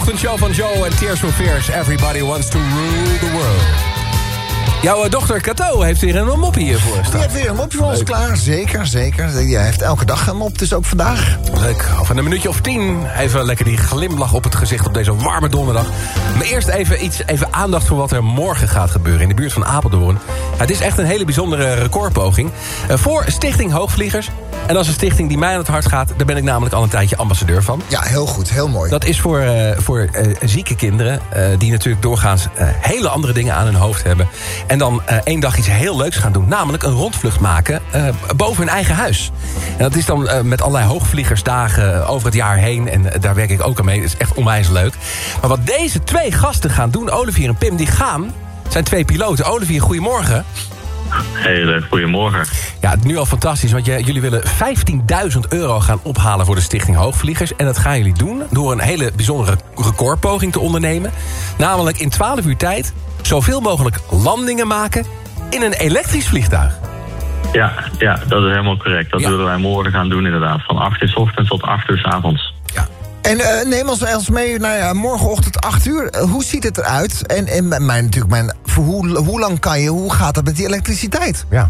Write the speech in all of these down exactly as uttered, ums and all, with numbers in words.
Een show van Joe en Tears for Fears. Everybody wants to rule the world. Jouw dochter Cato heeft weer een moppie hiervoor staan. Die heeft weer een mopje voor ons klaar. Zeker, zeker. Die heeft elke dag een mop, dus ook vandaag. Leuk. Over een minuutje of tien. Even lekker die glimlach op het gezicht op deze warme donderdag. Maar eerst even, iets, even aandacht voor wat er morgen gaat gebeuren in de buurt van Apeldoorn. Het is echt een hele bijzondere recordpoging. Uh, voor Stichting Hoogvliegers. En dat is een stichting die mij aan het hart gaat. Daar ben ik namelijk al een tijdje ambassadeur van. Ja, heel goed. Heel mooi. Dat is voor, uh, voor uh, zieke kinderen. Uh, die natuurlijk doorgaans uh, hele andere dingen aan hun hoofd hebben. En dan uh, één dag iets heel leuks gaan doen. Namelijk een rondvlucht maken uh, boven hun eigen huis. En dat is dan uh, met allerlei hoogvliegersdagen over het jaar heen. En uh, daar werk ik ook aan mee. Dat is echt onwijs leuk. Maar wat deze twee gasten gaan doen, Olivier en Pim, die gaan... zijn twee piloten. Olivier, goedemorgen. Hele goedemorgen. Ja, nu al fantastisch, want jullie willen vijftienduizend euro gaan ophalen voor de Stichting Hoogvliegers. En dat gaan jullie doen door een hele bijzondere recordpoging te ondernemen. Namelijk in twaalf uur tijd zoveel mogelijk landingen maken in een elektrisch vliegtuig. Ja, ja, dat is helemaal correct. Dat ja. willen wij morgen gaan doen inderdaad. Van acht uur 's ochtends tot acht uur 's avonds. Ja. En uh, neem ons eens mee naar ja, morgenochtend acht uur. Uh, hoe ziet het eruit? En, en mijn, natuurlijk, mijn, voor hoe, hoe lang kan je, hoe gaat dat met die elektriciteit? Ja.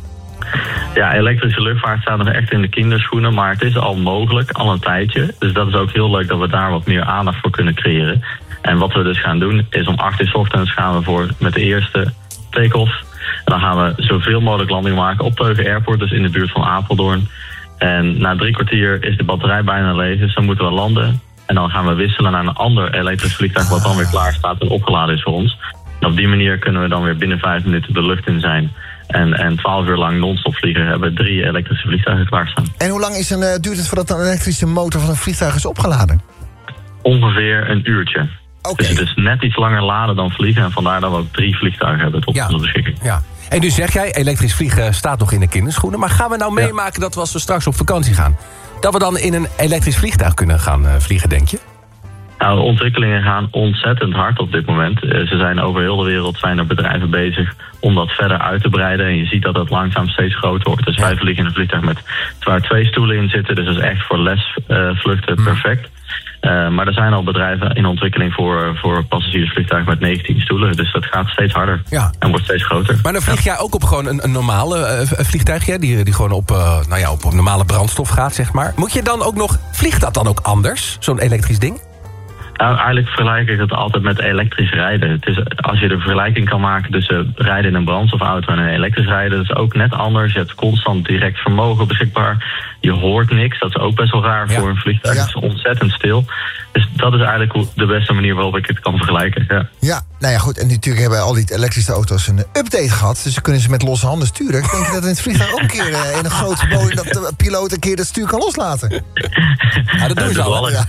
Ja, elektrische luchtvaart staat nog echt in de kinderschoenen, maar het is al mogelijk, al een tijdje. Dus dat is ook heel leuk dat we daar wat meer aandacht voor kunnen creëren. En wat we dus gaan doen, is om acht uur 's ochtends gaan we voor met de eerste take-off. En dan gaan we zoveel mogelijk landingen maken op Teugen Airport, dus in de buurt van Apeldoorn. En na drie kwartier is de batterij bijna leeg, dus dan moeten we landen. En dan gaan we wisselen naar een ander elektrisch vliegtuig wat dan weer klaar staat en opgeladen is voor ons. En op die manier kunnen we dan weer binnen vijf minuten de lucht in zijn. En, en twaalf uur lang non-stop vliegen hebben we drie elektrische vliegtuigen klaarstaan. En hoe lang is een, uh, duurt het voordat een elektrische motor van een vliegtuig is opgeladen? Ongeveer een uurtje. Okay. Dus het is net iets langer laden dan vliegen. En vandaar dat we ook drie vliegtuigen hebben tot ja. onze beschikking. Ja. En nu zeg jij, elektrisch vliegen staat nog in de kinderschoenen. Maar gaan we nou meemaken ja. dat we als we straks op vakantie gaan... dat we dan in een elektrisch vliegtuig kunnen gaan uh, vliegen, denk je? Nou, de ontwikkelingen gaan ontzettend hard op dit moment. Uh, ze zijn over heel de wereld zijn er bedrijven bezig om dat verder uit te breiden. En je ziet dat het langzaam steeds groter wordt. Dus ja. wij vliegen in een vliegtuig met waar twee stoelen in zitten. Dus dat is echt voor lesvluchten uh, perfect. Uh, maar er zijn al bedrijven in ontwikkeling voor, voor passagiersvliegtuigen met negentien stoelen. Dus dat gaat steeds harder ja. en wordt steeds groter. Maar dan vlieg ja. jij ook op gewoon een, een normale uh, vliegtuigje... Die, die gewoon op, uh, nou ja, op, op normale brandstof gaat, zeg maar. Moet je dan ook nog... Vliegt dat dan ook anders, zo'n elektrisch ding? Nou, eigenlijk vergelijk ik het altijd met elektrisch rijden. Het is, als je de vergelijking kan maken tussen rijden in een brandstofauto en een elektrisch rijden... dat is ook net anders. Je hebt constant direct vermogen beschikbaar. Je hoort niks, dat is ook best wel raar ja. voor een vliegtuig. Ja. Het is ontzettend stil. Dus dat is eigenlijk de beste manier waarop ik het kan vergelijken. Ja, ja nou ja, goed. En natuurlijk hebben al die elektrische auto's een update gehad. Dus dan kunnen ze met losse handen sturen. Ik denk dat in het vliegtuig ook een keer uh, in een groot vermogen... dat de piloot een keer het stuur kan loslaten. Ja, dat doen ze al. Ja.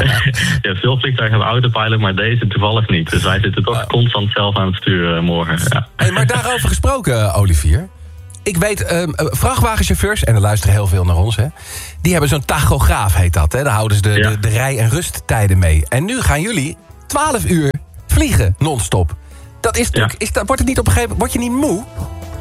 ja, veel vliegtuigen hebben autopilot, maar deze toevallig niet. Dus wij zitten toch ja. constant zelf aan het sturen morgen. Ja. Hey, maar daarover gesproken, Olivier... Ik weet, uh, vrachtwagenchauffeurs, en er luisteren heel veel naar ons... Hè, die hebben zo'n tachograaf, heet dat. Hè? Daar houden ze de, ja. de, de rij- en rusttijden mee. En nu gaan jullie twaalf uur vliegen, non-stop. Dat is natuurlijk, ja. is dat, wordt het niet op een gegeven moment, word je niet moe?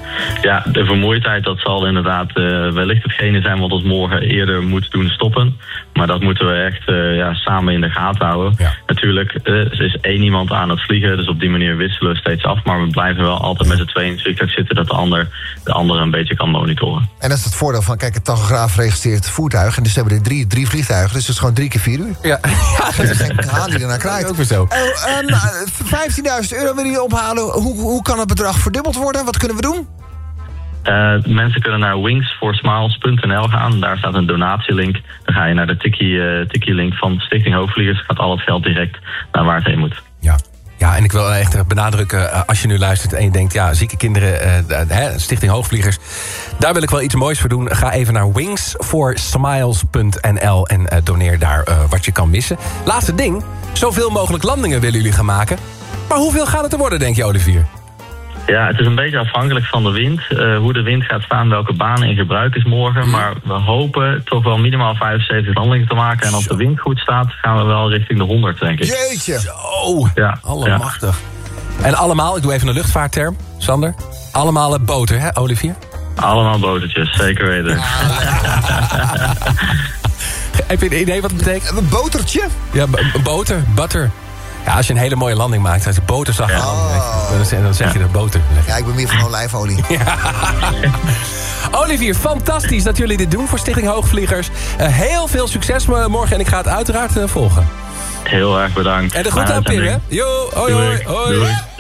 Ja, de vermoeidheid, dat zal inderdaad uh, wellicht hetgene zijn wat ons morgen eerder moet doen stoppen. Maar dat moeten we echt uh, ja, samen in de gaten houden. Ja. Natuurlijk, uh, er is één iemand aan het vliegen, dus op die manier wisselen we steeds af. Maar we blijven wel altijd met z'n tweeën in het vliegtuig zitten, dat de ander de andere een beetje kan monitoren. En dat is het voordeel van, kijk, een tachograaf registreert het voertuig. En dus hebben we er drie, drie vliegtuigen, dus dat is gewoon drie keer vier uur. Ja. Dat is geen haan die ernaar krijgt. Ook weer zo. Uh, um, vijftienduizend euro willen jullie ophalen. Hoe, hoe kan het bedrag verdubbeld worden? Wat kunnen we doen? Uh, mensen kunnen naar wings for smiles punt n l gaan. Daar staat een donatielink. Dan ga je naar de tikkie, uh, tikkie link van Stichting Hoogvliegers. Gaat al het geld direct naar waar het heen moet. Ja. Ja, en ik wil echt benadrukken, uh, als je nu luistert en je denkt... ja, zieke kinderen, uh, uh, Stichting Hoogvliegers... daar wil ik wel iets moois voor doen. Ga even naar wings for smiles punt n l en uh, doneer daar uh, wat je kan missen. Laatste ding, zoveel mogelijk landingen willen jullie gaan maken. Maar hoeveel gaat het er worden, denk je, Olivier? Ja, het is een beetje afhankelijk van de wind. Uh, hoe de wind gaat staan, welke banen in gebruik is morgen. Maar we hopen toch wel minimaal vijfenzeventig landingen te maken. En als de wind goed staat, gaan we wel richting de honderd, denk ik. Jeetje! Zo, ja, allemachtig. Ja. En allemaal, ik doe even een luchtvaartterm, Sander. Allemaal een boter, hè, Olivier? Allemaal botertjes, zeker weten. Heb je een idee wat het betekent? Een botertje? Ja, b- boter, butter. Ja, als je een hele mooie landing maakt, als je boter zag, Ja. Oh. dan, dan zeg je er boter. Ja, ik ben meer van olijfolie. Olivier, fantastisch dat jullie dit doen voor Stichting Hoogvliegers. Uh, heel veel succes morgen en ik ga het uiteraard uh, volgen. Heel erg bedankt. En de groeten aan Pim, hè? Jo, hoi, hoi, hoi. Doei.